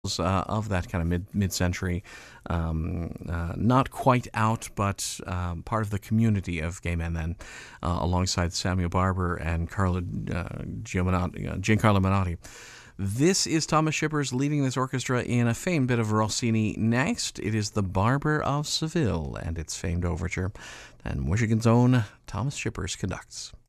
of that kind of mid-century, not quite out, but part of the community of gay men then, alongside Samuel Barber and Giancarlo Menotti. This is Thomas Shippers leading this orchestra in a famed bit of Rossini. Next, it is the Barber of Seville and its famed overture, and Michigan's own Thomas Shippers conducts.